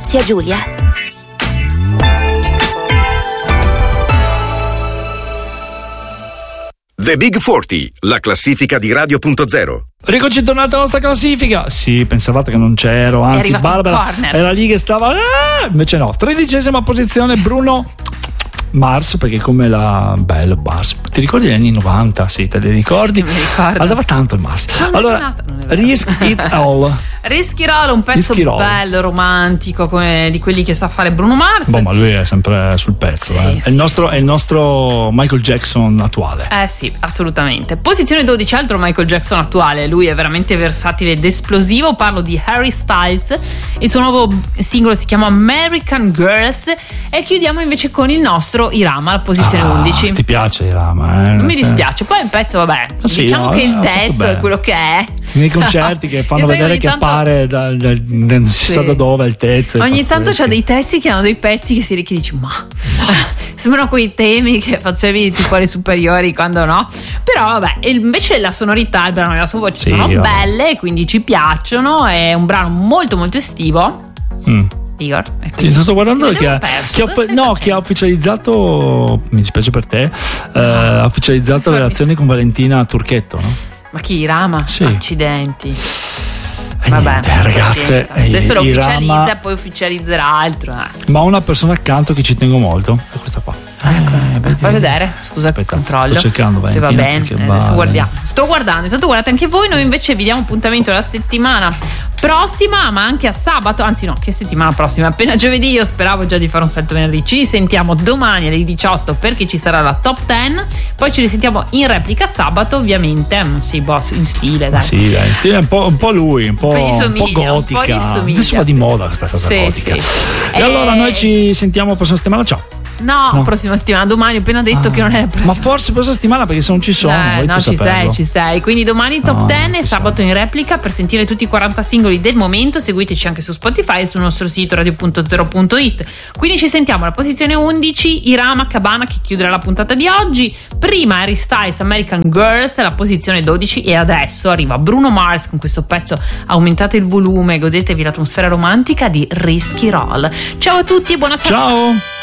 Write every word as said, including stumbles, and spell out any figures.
zia Giulia. The Big quaranta, la classifica di Radio punto zero. Rieccoci tornati alla nostra classifica. Sì, pensavate che non c'ero, anzi Barbara era lì che stava, ah! Invece no. Tredicesima posizione Bruno Mars, perché come la bello Mars, ti ricordi gli anni novanta? Sì, te li ricordi? Sì, mi ricordo. Andava tanto il Mars. Non allora, Risk It All. Risk It All, un pezzo bello, romantico, come di quelli che sa fare Bruno Mars. Boh, ma lui è sempre sul pezzo. Sì, eh. sì. È, il nostro, è il nostro Michael Jackson attuale. Eh sì, assolutamente. Posizione dodici, altro Michael Jackson attuale. Lui è veramente versatile ed esplosivo. Parlo di Harry Styles. Il suo nuovo singolo si chiama American Girls. E chiudiamo invece con il nostro Irama, la posizione ah, undici. Ti piace Irama? Eh? Non mi dispiace. Poi il pezzo, vabbè, ah, sì, diciamo no, che il no, testo è quello che è. Nei concerti che fanno vedere che tanto... appare da, da, da, non si sì. sa da dove il testo. Ogni tanto c'ha dei testi che hanno dei pezzi che si che dici ma sembrano quei temi che facevi tipo alle superiori, quando no. Però vabbè, invece la sonorità, il brano e la sua voce sì, sono vabbè. belle, quindi ci piacciono. È un brano molto molto estivo. mm. Igor, sì, sto guardando che ha, che ha, no, che ha ufficializzato, mi dispiace per te, eh, ha ufficializzato le relazioni con Valentina Turchetto, no? Ma chi, Irama? Sì. Accidenti. E Vabbè, niente, ragazze, adesso lo ufficializza Irama, e poi ufficializzerà altro. Eh. Ma ho una persona accanto che ci tengo molto, è questa qua. Ecco, eh, fai vedere, scusa, aspetta, controllo. sto cercando se va bene, eh, adesso guardiamo. Sto guardando, intanto guardate anche voi. Noi invece vi diamo appuntamento la settimana prossima, ma anche a sabato, anzi no, che settimana prossima, appena giovedì. Io speravo già di fare un salto venerdì. Ci risentiamo domani alle diciotto perché ci sarà la top dieci. Poi ci risentiamo in replica sabato, ovviamente. Sì, boh, in stile, dai. Sì, dai, in stile un po', un po' lui, un po', un po' gotica. Un po' somiglia, adesso va di moda questa cosa sì, gotica. Sì. E, e allora noi ci sentiamo la prossima settimana. Ciao. No, no, prossima settimana, domani ho appena detto ah, che non è la prossima. Ma forse prossima settimana, perché se non ci sono, eh, no, ci sei, ci sei. Quindi domani top no, dieci e sabato sei. In replica. Per sentire tutti i quaranta singoli del momento seguiteci anche su Spotify e sul nostro sito radio punto zero punto it. Quindi ci sentiamo alla posizione undici, Irama Cabana, che chiuderà la puntata di oggi. Prima Harry Styles, American Girls, la posizione dodici. E adesso arriva Bruno Mars con questo pezzo. Aumentate il volume, godetevi l'atmosfera romantica di Risk It All. Ciao a tutti e buona serata. Ciao.